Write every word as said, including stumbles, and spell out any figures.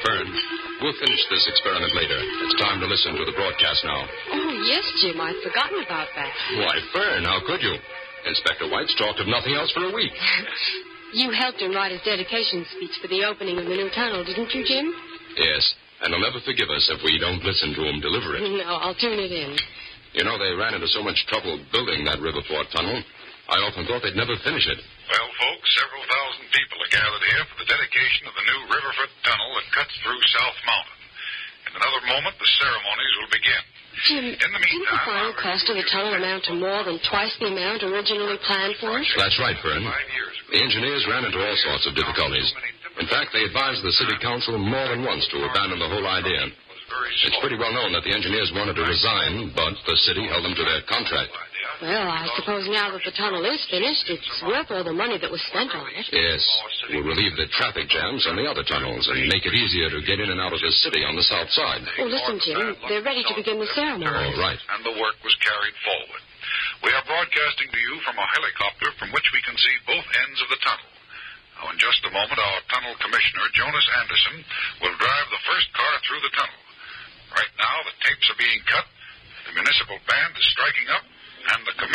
Fern, we'll finish this experiment later. It's time to listen to the broadcast now. Oh, yes, Jim. I'd forgotten about that. Why, Fern, how could you? Inspector White's talked of nothing else for a week. You helped him write his dedication speech for the opening of the new tunnel, didn't you, Jim? Yes, and he'll never forgive us if we don't listen to him deliver it. No, I'll tune it in. You know, they ran into so much trouble building that Riverport tunnel, I often thought they'd never finish it. Well, folks, several thousand people are gathered here for the dedication of the new Riverford Tunnel that cuts through South Mountain. In another moment, the ceremonies will begin. Jim, In the didn't the meantime, final I'll cost of the tunnel amount to more than twice the amount originally planned for it? That's right, Fern. Five years ago. The engineers ran into all sorts of difficulties. In fact, they advised the city council more than once to abandon the whole idea. It's pretty well known that the engineers wanted to resign, but the city held them to their contract. Well, I suppose now that the tunnel is finished, it's worth all the money that was spent on it. Yes, we'll relieve the traffic jams on the other tunnels and make it easier to get in and out of the city on the south side. Oh, listen, Jim, they're ready to begin the ceremony. All right. And the work was carried forward. We are broadcasting to you from a helicopter from which we can see both ends of the tunnel. Now, in just a moment, our tunnel commissioner, Jonas Anderson, will drive the first car through the tunnel. Right now, the tapes are being cut, the municipal band is striking up, and the commissioner